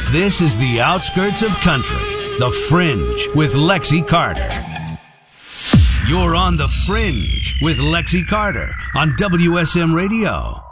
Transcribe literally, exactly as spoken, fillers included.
This is the outskirts of country, The Fringe with Lexi Carter. You're on The Fringe with Lexi Carter on W S M Radio.